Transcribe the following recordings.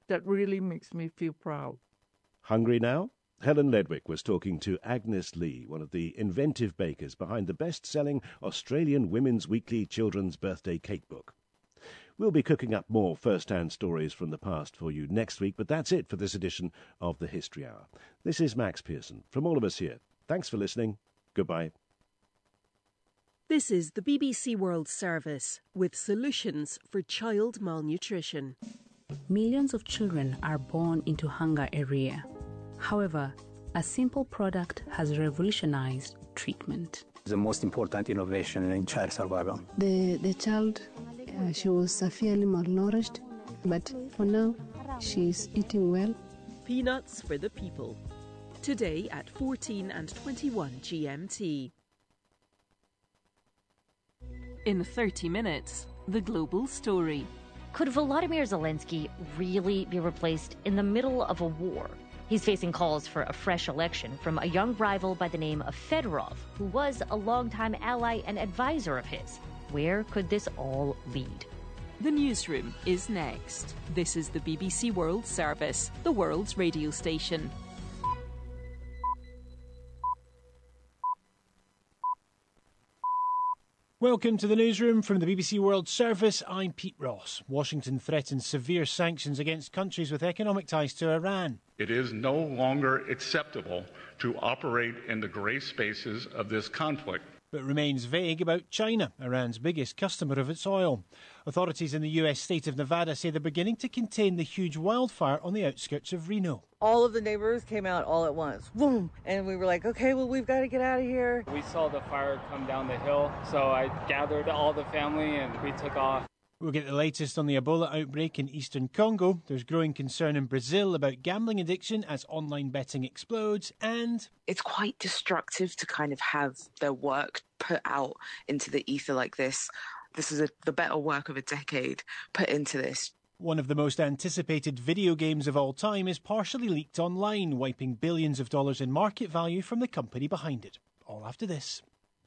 that really makes me feel proud. Hungry now? Helen Ledwick was talking to Agnes Lee, one of the inventive bakers behind the best-selling Australian Women's Weekly Children's Birthday Cake Book. We'll be cooking up more first-hand stories from the past for you next week, but that's it for this edition of the History Hour. This is Max Pearson. From all of us here, thanks for listening. Goodbye. This is the BBC World Service with solutions for child malnutrition. Millions of children are born into hunger every year. However, a simple product has revolutionized treatment. The most important innovation in child survival. The child, she was severely malnourished, but for now, she's eating well. Peanuts for the people. Today at 14 and 21 GMT. In 30 minutes, the global story. Could Volodymyr Zelensky really be replaced in the middle of a war? He's facing calls for a fresh election from a young rival by the name of Fedorov, who was a longtime ally and advisor of his. Where could this all lead? The newsroom is next. This is the BBC World Service, the world's radio station. Welcome to the newsroom from the BBC World Service. I'm Pete Ross. Washington threatens severe sanctions against countries with economic ties to Iran. It is no longer acceptable to operate in the grey spaces of this conflict. But remains vague about China, Iran's biggest customer of its oil. Authorities in the US state of Nevada say they're beginning to contain the huge wildfire on the outskirts of Reno. All of the neighbors came out all at once, boom, and we were like, okay, well, we've got to get out of here. We saw the fire come down the hill, so I gathered all the family and we took off. We'll get the latest on the Ebola outbreak in eastern Congo. There's growing concern in Brazil about gambling addiction as online betting explodes, and it's quite destructive to kind of have their work put out into the ether like this. This is the better work of a decade put into this. One of the most anticipated video games of all time is partially leaked online, wiping billions of dollars in market value from the company behind it. All after this.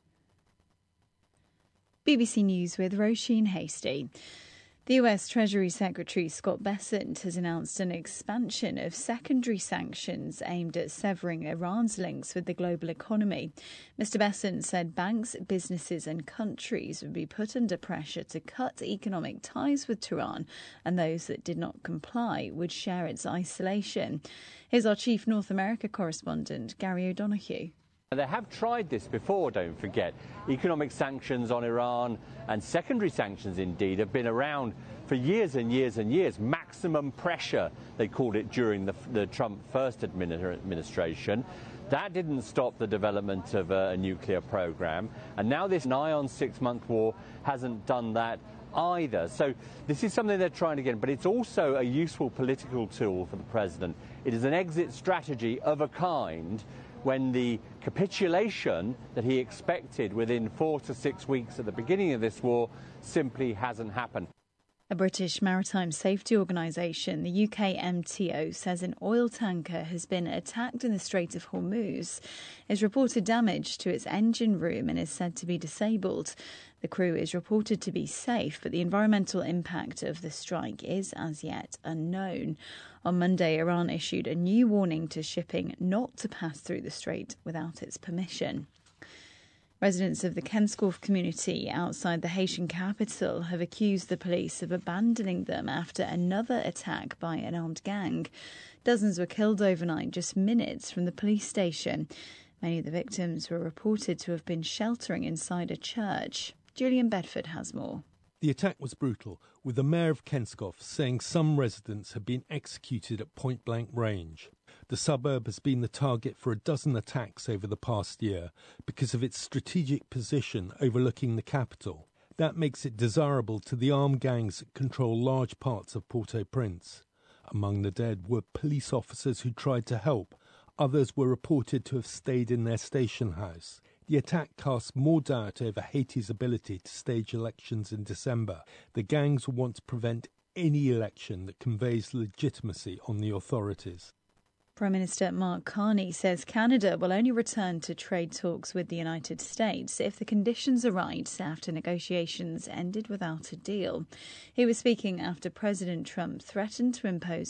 BBC News with Roisin Hastie. The US Treasury Secretary Scott Bessent has announced an expansion of secondary sanctions aimed at severing Iran's links with the global economy. Mr. Bessent said banks, businesses and countries would be put under pressure to cut economic ties with Tehran, and those that did not comply would share its isolation. Here's our chief North America correspondent, Gary O'Donoghue. They have tried this before, don't forget. Economic sanctions on Iran and secondary sanctions, indeed, have been around for years and years and years. Maximum pressure, they called it during the Trump first administration. That didn't stop the development of a nuclear program. And now this nigh-on 6-month war hasn't done that either. So this is something they're trying to get, but it's also a useful political tool for the president. It is an exit strategy of a kind when the capitulation that he expected within 4 to 6 weeks at the beginning of this war simply hasn't happened. A British maritime safety organisation, the UKMTO, says an oil tanker has been attacked in the Strait of Hormuz. It's reported damage to its engine room and is said to be disabled. The crew is reported to be safe, but the environmental impact of the strike is as yet unknown. On Monday, Iran issued a new warning to shipping not to pass through the strait without its permission. Residents of the Kenscorff community outside the Haitian capital have accused the police of abandoning them after another attack by an armed gang. Dozens were killed overnight, just minutes from the police station. Many of the victims were reported to have been sheltering inside a church. Julian Bedford has more. The attack was brutal, with the mayor of Kenscorff saying some residents had been executed at point-blank range. The suburb has been the target for a dozen attacks over the past year because of its strategic position overlooking the capital. That makes it desirable to the armed gangs that control large parts of Port-au-Prince. Among the dead were police officers who tried to help. Others were reported to have stayed in their station house. The attack casts more doubt over Haiti's ability to stage elections in December. The gangs will want to prevent any election that conveys legitimacy on the authorities. Prime Minister Mark Carney says Canada will only return to trade talks with the United States if the conditions are right after negotiations ended without a deal. He was speaking after President Trump threatened to impose